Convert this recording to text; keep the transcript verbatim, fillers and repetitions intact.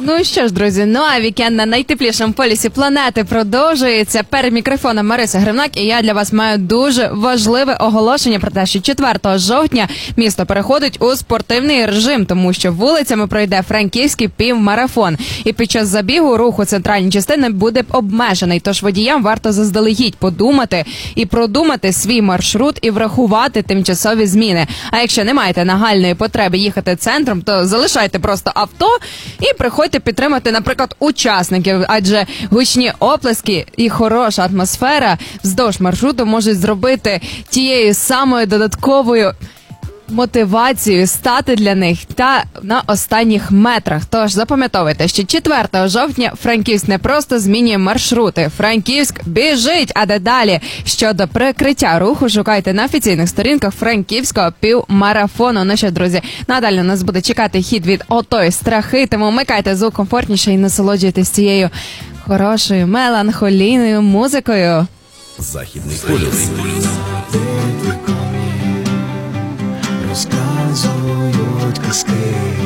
Ну що ж, друзі, ну а вікенд на найтеплішому полюсі планети продовжується. Перед мікрофоном Мариса Гривнак, і я для вас маю дуже важливе оголошення про те, що четвертого жовтня місто переходить у спортивний режим, тому що вулицями пройде франківський півмарафон. І під час забігу рух у центральній частині буде обмежений, тож водіям варто заздалегідь подумати і продумати свій маршрут і врахувати тимчасові зміни. А якщо не маєте нагальної потреби їхати центром, то залишайте просто авто і приходьте підтримати, наприклад, учасників, адже гучні оплески і хороша атмосфера вздовж маршруту можуть зробити тією самою додатковою мотивацією стати для них та на останніх метрах. Тож запам'ятовуйте, що четвертого жовтня Франківськ не просто змінює маршрути. Франківськ біжить, а дедалі. Щодо прикриття руху шукайте на офіційних сторінках Франківського півмарафону. Ну що, друзі, надалі у нас буде чекати хід від «Отої страхи», тому вмикайте звук комфортніше і насолоджуйтесь цією хорошою меланхолійною музикою. Західний полюс. Розказують казки.